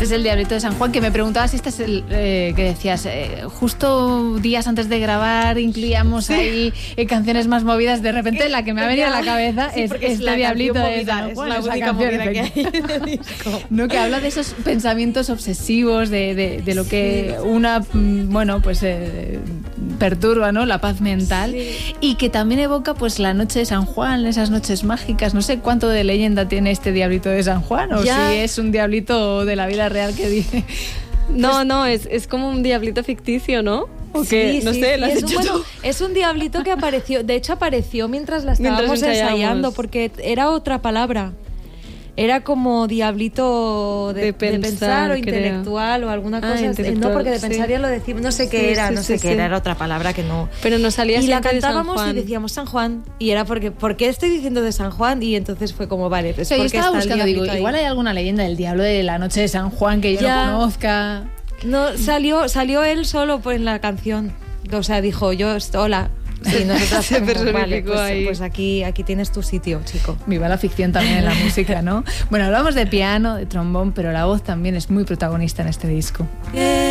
Este es el Diablito de San Juan, que me preguntaba si este es el que decías, justo días antes de grabar incluíamos ahí canciones más movidas. De repente la que me ha venido a la cabeza es este Diablito de San Juan. Es la única movida que hay en el disco. No, que habla de esos pensamientos obsesivos, de lo que perturba, ¿no? La paz mental. Y que también evoca pues la noche de San Juan, esas noches mágicas. No sé cuánto de leyenda tiene este Diablito de San Juan, o si es un diablito de la vida real que dice. No, es como un diablito ficticio, ¿no? ¿O qué? No sé, ¿lo has hecho tú? Es un diablito que apareció, de hecho apareció mientras la estábamos ensayando, porque era otra palabra. Era como diablito de pensar o intelectual o alguna cosa. No, porque de pensar ya lo decimos. No sé qué era, era otra palabra que no. Pero nos salía y la siempre cantábamos de San Juan. y decíamos San Juan. Y era porque, ¿por qué estoy diciendo de San Juan? Y entonces fue como, vale, pues yo estaba buscando, digo, igual hay alguna leyenda del diablo de la noche de San Juan que yo no conozca. No, salió él solo en la canción. O sea, dijo, hola. Sí, nosotros se personificó ahí. Pues aquí tienes tu sitio, chico. Viva la ficción también en la música, ¿no? Bueno, hablamos de piano, de trombón, pero la voz también es muy protagonista en este disco.